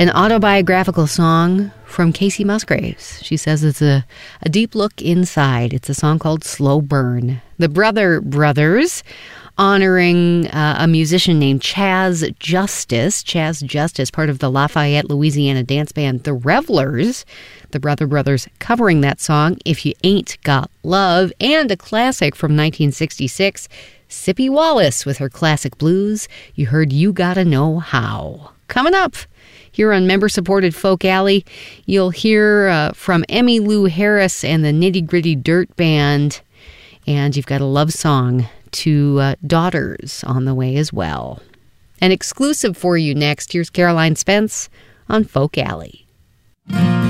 an autobiographical song from Casey Musgraves. She says it's a deep look inside. It's a song called Slow Burn. The Brother Brothers, honoring a musician named Chaz Justice. Chaz Justice, part of the Lafayette, Louisiana dance band The Revelers. The Brother Brothers covering that song, If You Ain't Got Love, and a classic from 1966, Sippy Wallace with her classic blues. You heard You Gotta Know How. Coming up here on member-supported Folk Alley, you'll hear from Emmylou Harris and the Nitty Gritty Dirt Band, and you've got a love song to Daughters on the way as well. An exclusive for you next. Here's Caroline Spence on Folk Alley.